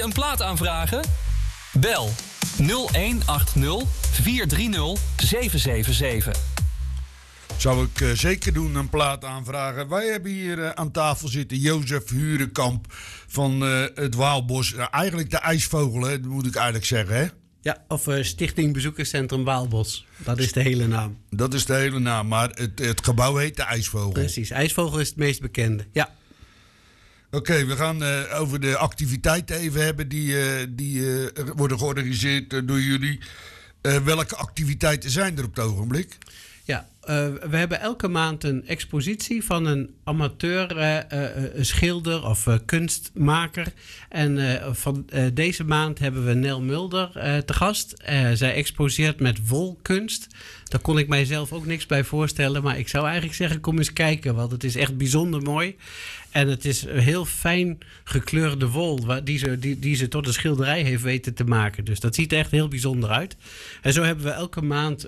Een plaat aanvragen? Bel 0180 430 777. Zou ik zeker doen, een plaat aanvragen. Wij hebben hier aan tafel zitten Jozef Hurenkamp van het Waalbos. Eigenlijk de IJsvogel, hè? Dat moet ik eigenlijk zeggen, hè? Ja, of Stichting Bezoekerscentrum Waalbos. Dat is de hele naam. Dat is de hele naam, maar het gebouw heet de IJsvogel. Precies, IJsvogel is het meest bekende, ja. Oké, we gaan over de activiteiten even hebben die worden georganiseerd door jullie. Welke activiteiten zijn er op het ogenblik? Ja, we hebben elke maand een expositie van een amateur schilder of kunstmaker. En van deze maand hebben we Nel Mulder te gast. Zij exposeert met wolkunst. Daar kon ik mijzelf ook niks bij voorstellen. Maar ik zou eigenlijk zeggen, kom eens kijken. Want het is echt bijzonder mooi. En het is heel fijn gekleurde wol die ze tot een schilderij heeft weten te maken. Dus dat ziet er echt heel bijzonder uit. En zo hebben we elke maand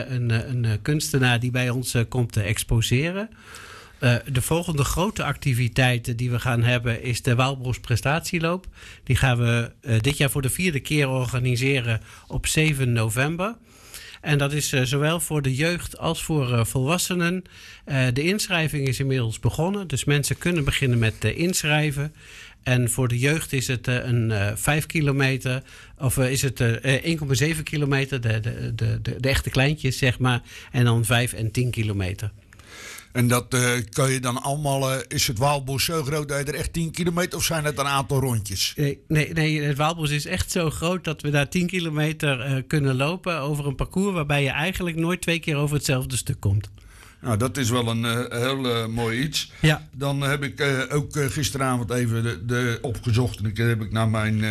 een kunstenaar die bij ons komt te exposeren. De volgende grote activiteit die we gaan hebben is de Waalbos Prestatieloop. Die gaan we dit jaar voor de 4e keer organiseren op 7 november. En dat is zowel voor de jeugd als voor volwassenen. De inschrijving is inmiddels begonnen. Dus mensen kunnen beginnen met inschrijven. En voor de jeugd is het een 5 kilometer. Of is het 1,7 kilometer. De echte kleintjes, zeg maar. En dan 5 en 10 kilometer. En dat kan je dan allemaal... is het Waalbos zo groot dat je er echt 10 kilometer... of zijn het een aantal rondjes? Nee, het Waalbos is echt zo groot... dat we daar 10 kilometer kunnen lopen... over een parcours waarbij je eigenlijk nooit 2 keer over hetzelfde stuk komt. Nou, dat is wel een heel mooi iets. Ja. Dan heb ik ook gisteravond even opgezocht... en heb ik naar mijn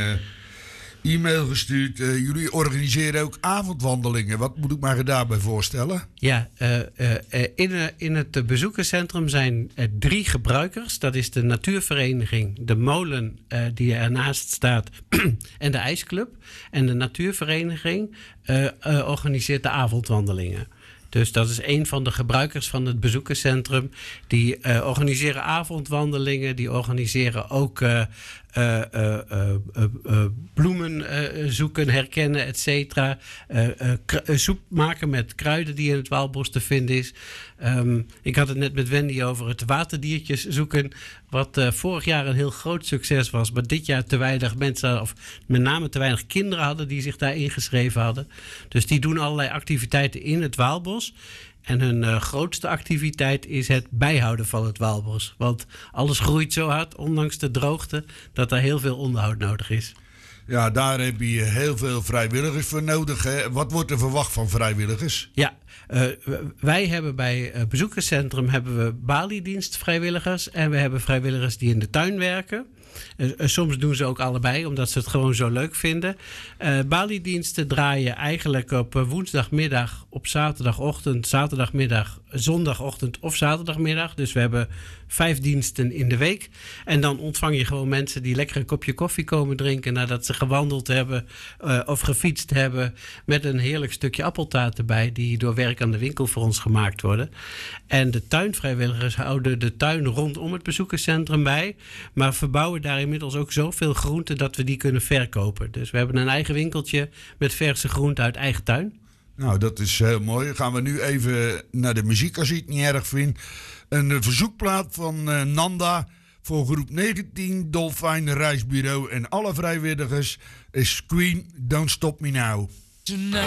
e-mail gestuurd. Jullie organiseren ook avondwandelingen. Wat moet ik me daarbij voorstellen? Ja, in het bezoekerscentrum zijn 3 gebruikers. Dat is de natuurvereniging, de molen die ernaast staat en de ijsclub. En de natuurvereniging organiseert de avondwandelingen. Dus dat is een van de gebruikers van het bezoekerscentrum. Die organiseren avondwandelingen. Die organiseren ook bloemen zoeken, herkennen, et cetera. Soep maken met kruiden die in het Waalbos te vinden is. Ik had het net met Wendy over het waterdiertjes zoeken. Wat vorig jaar een heel groot succes was. Maar dit jaar te weinig mensen, of met name te weinig kinderen hadden die zich daar ingeschreven hadden. Dus die doen allerlei activiteiten in het Waalbos. En hun grootste activiteit is het bijhouden van het Waalbos. Want alles groeit zo hard, ondanks de droogte, dat er heel veel onderhoud nodig is. Ja, daar heb je heel veel vrijwilligers voor nodig. Hè? Wat wordt er verwacht van vrijwilligers? Ja, wij hebben bij het bezoekerscentrum hebben we baliedienstvrijwilligers. En we hebben vrijwilligers die in de tuin werken. Soms doen ze ook allebei, omdat ze het gewoon zo leuk vinden. Baliediensten draaien eigenlijk op woensdagmiddag, op zaterdagochtend, zaterdagmiddag, zondagochtend of zaterdagmiddag. Dus we hebben 5 diensten in de week. En dan ontvang je gewoon mensen die lekker een kopje koffie komen drinken nadat ze gewandeld hebben of gefietst hebben. Met een heerlijk stukje appeltaart erbij, die door werk aan de winkel voor ons gemaakt worden. En de tuinvrijwilligers houden de tuin rondom het bezoekerscentrum bij, maar verbouwen daar inmiddels ook zoveel groenten dat we die kunnen verkopen. Dus we hebben een eigen winkeltje met verse groenten uit eigen tuin. Nou, dat is heel mooi. Dan gaan we nu even naar de muziek, als je het niet erg vindt. Een verzoekplaat van Nanda voor groep 19, Dolfijn Reisbureau en alle vrijwilligers is Queen, Don't Stop Me Now. Tonight